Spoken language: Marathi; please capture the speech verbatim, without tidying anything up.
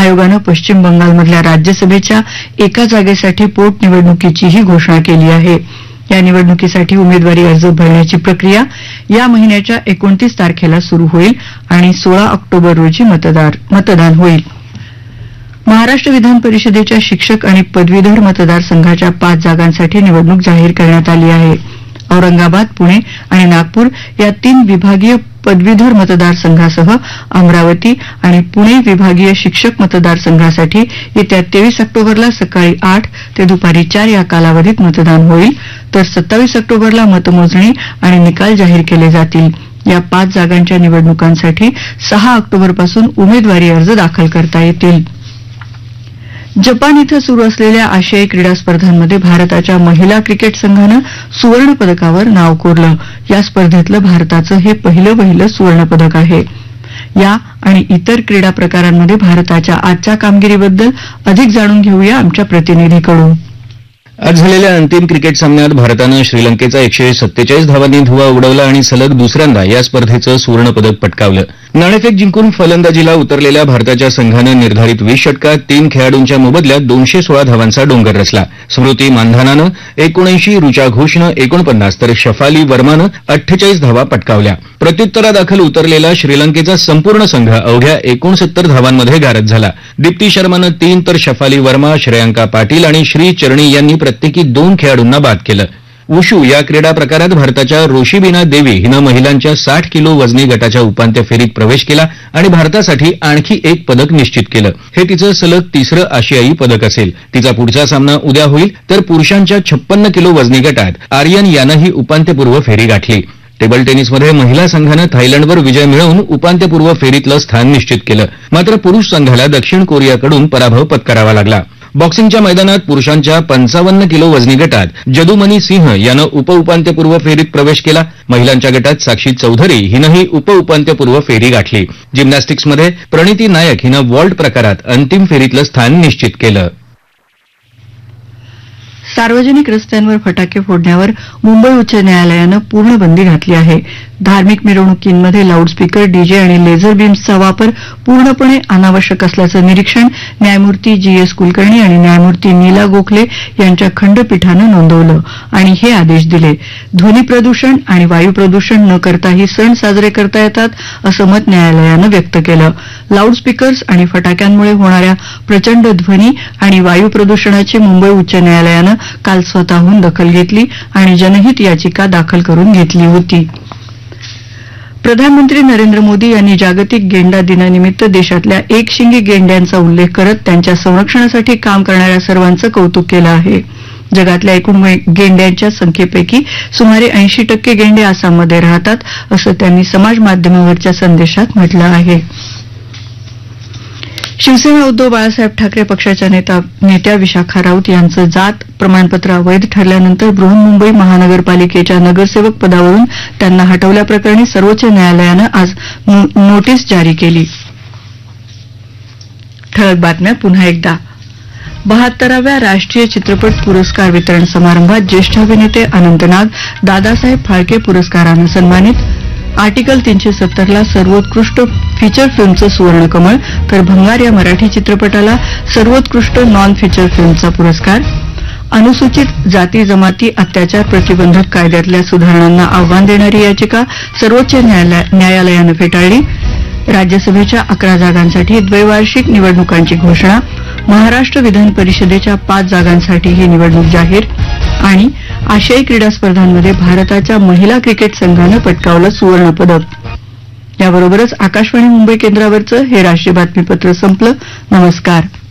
आयोगानं पश्चिम बंगालमधल्या राज्यसभेच्या एका जागेसाठी पोटनिवडणुकीचीही घोषणा केली आहे. या निवडणुकीसाठी उमेदवारी अर्ज भरण्याची प्रक्रिया या महिन्याच्या एकोणतीस तारखेला सुरू होईल आणि सोळा ऑक्टोबर रोजी मतदान होईल. महाराष्ट्र विधान परिषदेच्या शिक्षक आणि पदवीधर मतदारसंघाच्या पाच जागांसाठी निवडणूक जाहीर करण्यात आली आहे. औरंगाबाद, पुणे आणि नागपूर या तीन विभागीय पदवीधर मतदारसंघासह अमरावती आणि पुणे विभागीय शिक्षक मतदारसंघासाठी येत्या तेवीस ऑक्टोबरला सकाळी आठ ते दुपारी चार या कालावधीत मतदान होईल, तर सत्तावीस ऑक्टोबरला मतमोजणी आणि निकाल जाहीर केले जातील. या पाच जागांच्या निवडणुकांसाठी सहा ऑक्टोबरपासून उमेदवारी अर्ज दाखल करता येतील. जपान इथं सुरू असलेल्या आशियाई क्रीडा स्पर्धांमध्ये भारताच्या महिला क्रिकेट संघानं सुवर्ण पदकावर नाव कोरलं. या स्पर्धेतलं भारताचं हे पहिलं पहिलं सुवर्ण पदक आहे. या आणि इतर क्रीडा प्रकारांमध्ये भारताच्या आजच्या कामगिरीबद्दल अधिक जाणून घेऊया आमच्या प्रतिनिधीकडून. आज झालेल्या अंतिम क्रिकेट सामन्यात भारतानं श्रीलंकेचा एकशे सत्तेचाळीस धावांनी धुव्वा उडवला आणि सलग दुसऱ्यांदा या स्पर्धेचं सुवर्णपदक पटकावलं. नाणेफेक जिंकून फलंदाजीला उतरलेल्या भारताच्या संघानं निर्धारित वीस षटकात तीन खेळाडूंच्या मोबदल्यात दोनशे सोळा धावांचा डोंगर रचला. स्मृती मानधानानं एकोणऐंशी, ऋचा घोषनं एकोणपन्नास तर शफाली वर्मानं अठ्ठेचाळीस धावा पटकावल्या. प्रत्युत्तरादाखल उतरलेला श्रीलंकेचा संपूर्ण संघ अवघ्या एकोणसत्तर धावांमध्ये गारद झाला. दीप्ती शर्मानं तीन तर शफाली वर्मा, श्रेयांका पाटील आणि श्री चरणी यांनी प्रत्येकी दोन खेळाडूंना बाद केलं. वुशू या क्रीडा प्रकारात भारताच्या रोशिबिना देवी हिनं महिलांच्या साठ किलो वजनी गटाच्या उपांत्य फेरीत प्रवेश केला आणि भारतासाठी आणखी एक पदक निश्चित केलं. हे तिचं सलग तिसरं आशियाई पदक असेल. तिचा पुढचा सामना उद्या होईल, तर पुरुषांच्या छप्पन्न किलो वजनी गटात आर्यन यानंही उपांत्यपूर्व फेरी गाठली. टेबल टेनिसमध्ये महिला संघानं थायलंडवर विजय मिळवून उपांत्यपूर्व फेरीतलं स्थान निश्चित केलं. मात्र पुरुष संघाला दक्षिण कोरियाकडून पराभव पत्करावा लागला. बॉक्सिंगच्या मैदानात पुरुषांच्या पंचावन्न किलो वजनी गटात जदुमनी सिंह यानं उपउपांत्यपूर्व फेरीत प्रवेश केला. महिलांच्या गटात साक्षी चौधरी हिनंही उपउपांत्यपूर्व फेरी गाठली. जिम्नॅस्टिक्समध्ये प्रणिती नायक हिनं वॉल्ट प्रकारात अंतिम फेरीतलं स्थान निश्चित केलं. सार्वजनिक रस्त्यांवर फटाके फोडण्यावर मुंबई उच्च न्यायालयानं पूर्ण बंदी घातली आहे. धार्मिक मिरवणुकींमध्ये लाऊडस्पीकर, डीजे आणि लेझर बीम्सचा वापर पूर्णपणे अनावश्यक असल्याचं निरीक्षण न्यायमूर्ती जी एस कुलकर्णी आणि न्यायमूर्ती नीला गोखले यांच्या खंडपीठानं नोंदवलं आणि हे आदेश दिले. ध्वनी प्रदूषण आणि वायू प्रदूषण न करताही सण साजरे करता येतात, असं मत न्यायालयानं व्यक्त केलं. लाऊडस्पीकर्स आणि फटाक्यांमुळे होणाऱ्या प्रचंड ध्वनी आणि वायू प्रदूषणाची मुंबई उच्च न्यायालयानं काल स्वतःहून दखल घेतली आणि जनहित याचिका दाखल करून घेतली होती. प्रधानमंत्री नरेंद्र मोदी यांनी जागतिक गेंडा दिनानिमित्त देशातल्या एकशिंगी गेंड्यांचा उल्लेख करत त्यांच्या संरक्षणासाठी काम करणाऱ्या सर्वांचं कौतुक केलं आहे. जगातल्या एकूण गेंड्यांच्या संख्येपैकी सुमारे ऐंशी टक्के गेंडे आसाममध्ये राहतात, असं त्यांनी समाज माध्यमावरच्या संदेशात म्हटलं आहे. शिवसेना उद्धव बाळासाहेब ठाकरे पक्षाच्या नेत्या विशाखा राऊत यांचं जात प्रमाणपत्र अवैध ठरल्यानंतर बृहन्मुंबई महानगरपालिकेच्या नगरसेवक पदावरून त्यांना हटवल्याप्रकरणी सर्वोच्च न्यायालयानं आज नोटीस जारी केली. ठळक बातम्या पुन्हा एकदा. बहात्तराव्या राष्ट्रीय चित्रपट पुरस्कार वितरण समारंभात ज्येष्ठ अभिनेते अनंत नाग दादासाहेब फाळके पुरस्कारानं सन्मानित. आर्टिकल तीनशे सत्तरला सर्वोत्कृष्ट फीचर फिल्मचं सुवर्णकमळ, तर भंगार या मराठी चित्रपटाला सर्वोत्कृष्ट नॉन फीचर फिल्मचा पुरस्कार. अनुसूचित जाती जमाती अत्याचार प्रतिबंधक कायद्यातल्या सुधारणांना आव्हान देणारी याचिका सर्वोच्च न्यायालयानं फेटाळली. राज्यसभेच्या अकरा जागांसाठी द्वैवार्षिक निवडणुकांची घोषणा. महाराष्ट्र विधान परिषदेच्या पाच जागांसाठी ही निवडणूक जाहीर. आणि आशियाई क्रीडा स्पर्धांमध्ये भारताच्या महिला क्रिकेट संघानं पटकावलं सुवर्णपदक. याबरोबरच आकाशवाणी मुंबई केंद्रावरचं हे राष्ट्रीय बातमीपत्र संपलं. नमस्कार.